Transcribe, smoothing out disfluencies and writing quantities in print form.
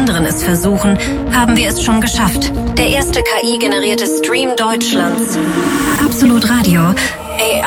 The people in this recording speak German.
anderen es versuchen, haben wir es schon geschafft. Der erste KI-generierte Stream Deutschlands. Absolut Radio. AI